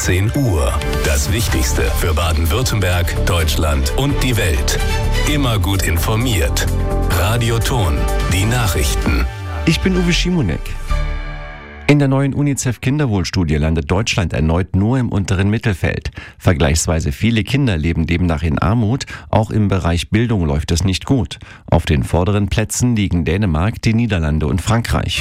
18 Uhr. Das Wichtigste für Baden-Württemberg, Deutschland und die Welt. Immer gut informiert. Radio Ton, die Nachrichten. Ich bin Uwe Schimonek. In der neuen UNICEF-Kinderwohlstudie landet Deutschland erneut nur im unteren Mittelfeld. Vergleichsweise viele Kinder leben demnach in Armut. Auch im Bereich Bildung läuft es nicht gut. Auf den vorderen Plätzen liegen Dänemark, die Niederlande und Frankreich.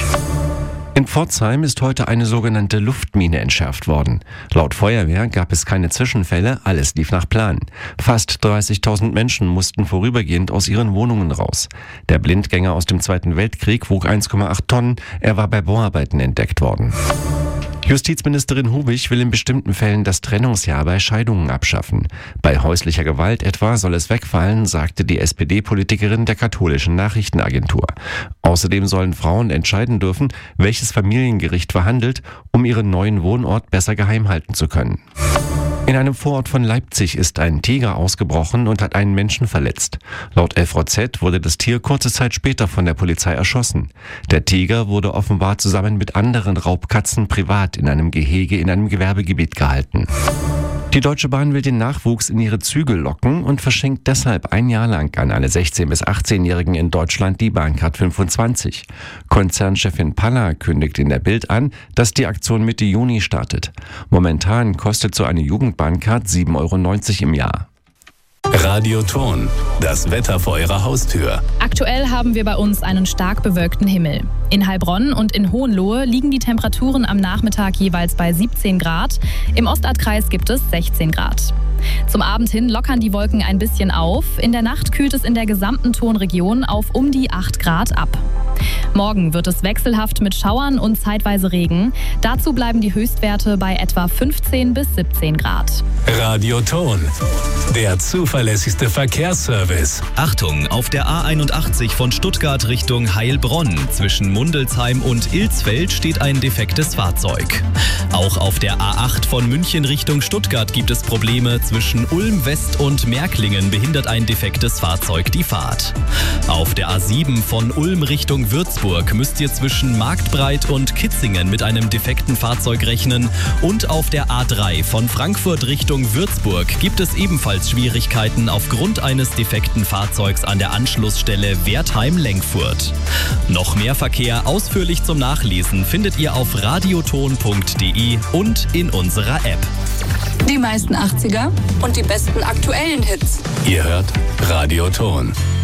In Pforzheim ist heute eine sogenannte Luftmine entschärft worden. Laut Feuerwehr gab es keine Zwischenfälle, alles lief nach Plan. Fast 30.000 Menschen mussten vorübergehend aus ihren Wohnungen raus. Der Blindgänger aus dem Zweiten Weltkrieg wog 1,8 Tonnen, er war bei Bauarbeiten entdeckt worden. Justizministerin Hubich will in bestimmten Fällen das Trennungsjahr bei Scheidungen abschaffen. Bei häuslicher Gewalt etwa soll es wegfallen, sagte die SPD-Politikerin der katholischen Nachrichtenagentur. Außerdem sollen Frauen entscheiden dürfen, welches Familiengericht verhandelt, um ihren neuen Wohnort besser geheim halten zu können. In einem Vorort von Leipzig ist ein Tiger ausgebrochen und hat einen Menschen verletzt. Laut LVZ wurde das Tier kurze Zeit später von der Polizei erschossen. Der Tiger wurde offenbar zusammen mit anderen Raubkatzen privat in einem Gehege in einem Gewerbegebiet gehalten. Die Deutsche Bahn will den Nachwuchs in ihre Züge locken und verschenkt deshalb ein Jahr lang an alle 16- bis 18-Jährigen in Deutschland die Bahncard 25. Konzernchefin Palla kündigt in der Bild an, dass die Aktion Mitte Juni startet. Momentan kostet so eine Jugendbahncard 7,90 € im Jahr. Radio Ton, das Wetter vor Ihrer Haustür. Aktuell haben wir bei uns einen stark bewölkten Himmel. In Heilbronn und in Hohenlohe liegen die Temperaturen am Nachmittag jeweils bei 17 Grad. Im Ostadtkreis gibt es 16 Grad. Zum Abend hin lockern die Wolken ein bisschen auf. In der Nacht kühlt es in der gesamten Tonregion auf um die 8 Grad ab. Morgen wird es wechselhaft mit Schauern und zeitweise Regen. Dazu bleiben die Höchstwerte bei etwa 15 bis 17 Grad. Radio Ton, der zuverlässigste Verkehrsservice. Achtung, auf der A81 von Stuttgart Richtung Heilbronn zwischen Mundelsheim und Ilsfeld steht ein defektes Fahrzeug. Auch auf der A8 von München Richtung Stuttgart gibt es Probleme. Zwischen Ulm West und Märklingen behindert ein defektes Fahrzeug die Fahrt. Auf der A7 von Ulm Richtung Würzburg müsst ihr zwischen Marktbreit und Kitzingen mit einem defekten Fahrzeug rechnen. Und auf der A3 von Frankfurt Richtung Würzburg gibt es ebenfalls Schwierigkeiten aufgrund eines defekten Fahrzeugs an der Anschlussstelle Wertheim-Lenkfurt. Noch mehr Verkehr ausführlich zum Nachlesen findet ihr auf radioton.de und in unserer App. Die meisten 80er und die besten aktuellen Hits. Ihr hört Radio Ton.